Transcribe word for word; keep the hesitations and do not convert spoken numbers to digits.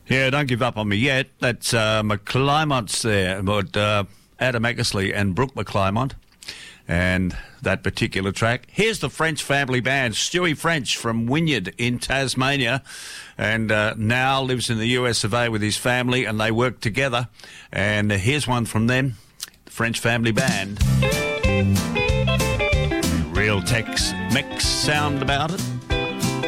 Yeah, don't give up on me yet. That's uh, McClymont's there, but uh, Adam Eckersley and Brooke McClymont. And that particular track. Here's the French family band, Stewie French from Wynyard in Tasmania, and uh, now lives in the U S of A with his family, and they work together. And here's one from them, the French family band. Real Tex-Mex sound about it.